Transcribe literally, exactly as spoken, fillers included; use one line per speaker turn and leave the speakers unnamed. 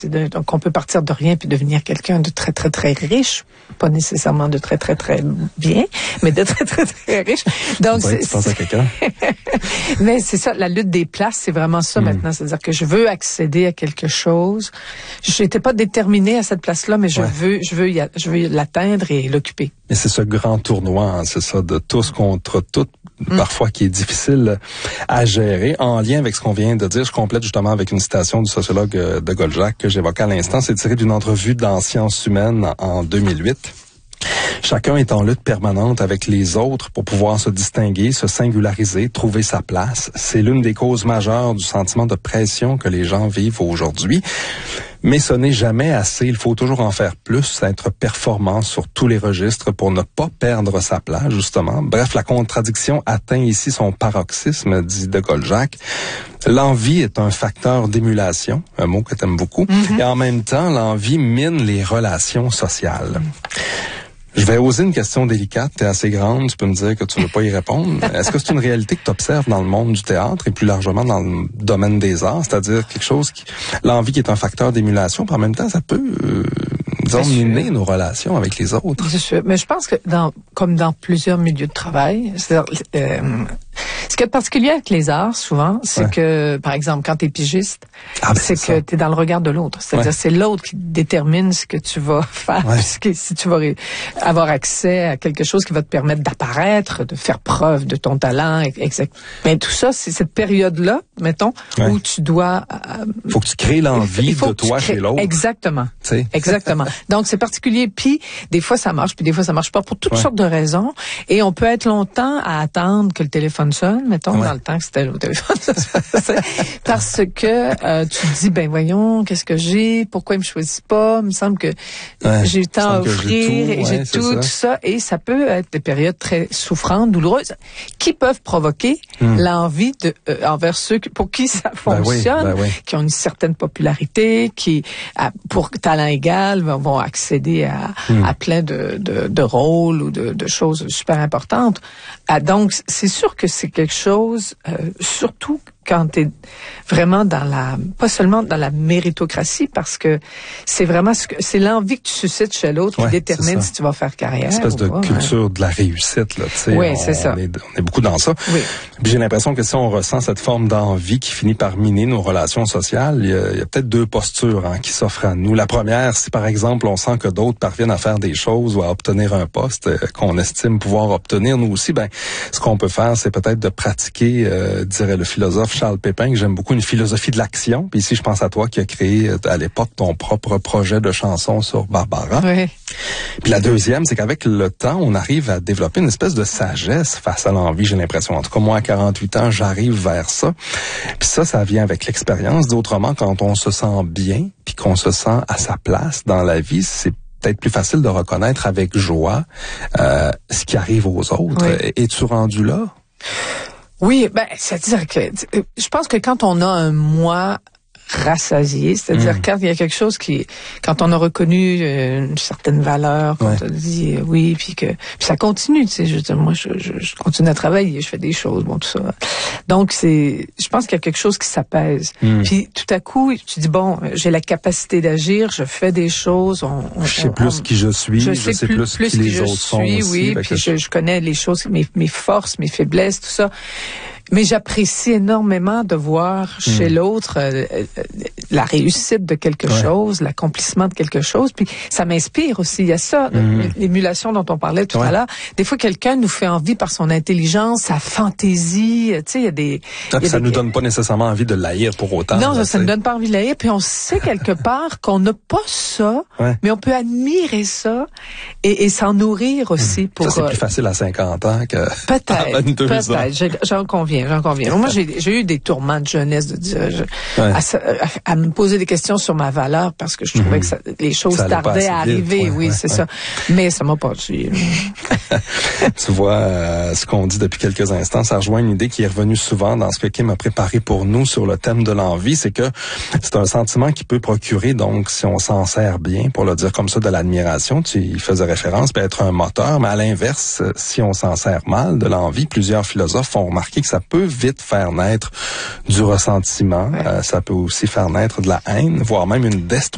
De, donc, on peut partir de rien puis devenir quelqu'un de très, très, très riche. Pas nécessairement de très, très, très bien, mais de très, très, très riche. Donc,
c'est, tu penses à quelqu'un.
Mais c'est ça, la lutte des places, c'est vraiment ça mm. maintenant. C'est-à-dire que je veux accéder à quelque chose. Je n'étais pas déterminée à cette place-là, mais je ouais. veux, je veux, y a, je veux l'atteindre et l'occuper.
Et c'est ce grand tournoi, hein, c'est ça, de tous contre toutes, mm. parfois qui est difficile à gérer. En lien avec ce qu'on vient de dire, je complète justement avec une citation du sociologue de Goldjak que j'évoquais à l'instant. C'est tiré d'une entrevue dans Sciences humaines en deux mille huit. Chacun est en lutte permanente avec les autres pour pouvoir se distinguer, se singulariser, trouver sa place. C'est l'une des causes majeures du sentiment de pression que les gens vivent aujourd'hui. Mais ce n'est jamais assez. Il faut toujours en faire plus, être performant sur tous les registres pour ne pas perdre sa place, justement. Bref, la contradiction atteint ici son paroxysme, dit de Goldjak. L'envie est un facteur d'émulation, un mot que tu aimes beaucoup, mm-hmm. et en même temps, l'envie mine les relations sociales. Je vais oser une question délicate, t'es assez grande, tu peux me dire que tu ne veux pas y répondre. Est-ce que c'est une réalité que tu observes dans le monde du théâtre et plus largement dans le domaine des arts, c'est-à-dire quelque chose qui, l'envie qui est un facteur d'émulation, puis en même temps, ça peut, euh, disons, miner nos relations avec les autres.
C'est sûr, mais je pense que dans, comme dans plusieurs milieux de travail, c'est-à-dire, euh, ce qui est particulier avec les arts, souvent, c'est ouais. que, par exemple, quand t'es pigiste, ah, ben c'est, c'est que t'es dans le regard de l'autre. C'est-à-dire, ouais. c'est l'autre qui détermine ce que tu vas faire, ouais. puisque si tu vas ré- avoir accès à quelque chose qui va te permettre d'apparaître, de faire preuve de ton talent, exact. Mais tout ça, c'est cette période-là, mettons, ouais. où tu dois...
Euh, faut que tu crées l'envie de toi crées... chez l'autre.
Exactement.
T'sais.
Exactement. Donc, c'est particulier. Puis, des fois, ça marche, puis des fois, ça marche pas pour toutes ouais. sortes de raisons. Et on peut être longtemps à attendre que le téléphone sonne, mettons, ouais. dans le temps que c'était au téléphone. Parce que euh, tu te dis, ben voyons, qu'est-ce que j'ai? Pourquoi il me choisit pas? Il me semble que ouais. j'ai eu le temps à offrir, j'ai et j'ai ouais, tout, ça. tout ça. Et ça peut être des périodes très souffrantes, douloureuses, qui peuvent provoquer hum. l'envie de euh, envers ceux pour qui ça fonctionne, ben oui, ben oui. qui ont une certaine popularité, qui, à, pour talent égal, vont accéder à, hum. à plein de, de, de rôles ou de, de choses super importantes. Ah, donc, c'est sûr que c'est quelque chose, euh, surtout quand t'es vraiment dans la, pas seulement dans la méritocratie, parce que c'est vraiment ce que, c'est l'envie que tu suscites chez l'autre ouais, qui détermine si tu vas faire carrière.
Une espèce de
pas,
culture hein. de la réussite, là, tu sais.
Oui,
on,
c'est ça.
On est, on est beaucoup dans ça.
Oui.
Puis j'ai l'impression que si on ressent cette forme d'envie qui finit par miner nos relations sociales, il y a, il y a peut-être deux postures hein, qui s'offrent à nous. La première, si par exemple on sent que d'autres parviennent à faire des choses ou à obtenir un poste euh, qu'on estime pouvoir obtenir, nous aussi, ben, ce qu'on peut faire, c'est peut-être de pratiquer, euh, dirait le philosophe Charles Pépin, que j'aime beaucoup, une philosophie de l'action. Puis ici, je pense à toi qui as créé à l'époque ton propre projet de chanson sur Barbara.
Oui.
Puis la deuxième, c'est qu'avec le temps, on arrive à développer une espèce de sagesse face à l'envie, j'ai l'impression. En tout cas, moi, à quarante-huit ans, j'arrive vers ça. Puis ça, ça vient avec l'expérience. D'autrement, quand on se sent bien, puis qu'on se sent à sa place dans la vie, c'est peut-être plus facile de reconnaître avec joie euh, ce qui arrive aux autres. Oui. Es-tu rendu là?
Oui, ben, c'est-à-dire que je pense que quand on a un moi rassasié, c'est-à-dire mmh. quand il y a quelque chose qui, quand on a reconnu une certaine valeur, quand ouais. on a dit oui, puis que, puis ça continue, tu sais, je veux dire, moi, je, je, je continue à travailler, je fais des choses, bon, tout ça. Donc, c'est, je pense qu'il y a quelque chose qui s'apaise. Mmh. Puis, tout à coup, tu dis, bon, j'ai la capacité d'agir, je fais des choses, on, on
je sais
on,
plus on, qui je suis, je, je sais plus, plus, plus qui, qui les je autres suis, sont
oui,
aussi.
Puis, je, je connais les choses, mes, mes forces, mes faiblesses, tout ça. Mais j'apprécie énormément de voir chez mmh. l'autre euh, la réussite de quelque ouais. chose, l'accomplissement de quelque chose. Puis ça m'inspire aussi. Il y a ça, mmh. l'émulation dont on parlait tout ouais. à l'heure. Des fois, quelqu'un nous fait envie par son intelligence, sa fantaisie. Tu sais, il y a des...
Ah,
il y a
ça
des...
nous donne pas nécessairement envie de l'haïr pour autant.
Non,
là,
ça ne nous donne pas envie de l'haïr. Puis on sait quelque part qu'on n'a pas ça, ouais. mais on peut admirer ça et, et s'en nourrir aussi. Mmh. Pour,
ça, c'est plus facile à cinquante ans que
peut-être,
à vingt-deux
peut-être.
ans.
J'en conviens. J'en conviens. Moi, j'ai, j'ai eu des tourments de jeunesse de dire, je, ouais. à, à, à me poser des questions sur ma valeur parce que je trouvais mm-hmm. que ça, les choses ça tardaient à arriver. Vite, ouais, oui, ouais, c'est ouais. ça. Mais ça m'a pas tué.
Tu vois, euh, ce qu'on dit depuis quelques instants, ça rejoint une idée qui est revenue souvent dans ce que Kim a préparé pour nous sur le thème de l'envie, c'est que c'est un sentiment qui peut procurer, donc, si on s'en sert bien, pour le dire comme ça, de l'admiration. Tu y faisais référence, peut être un moteur, mais à l'inverse, si on s'en sert mal de l'envie, plusieurs philosophes ont remarqué que ça peut vite faire naître du ressentiment. Ouais. Euh, ça peut aussi faire naître de la haine, voire même une destruction.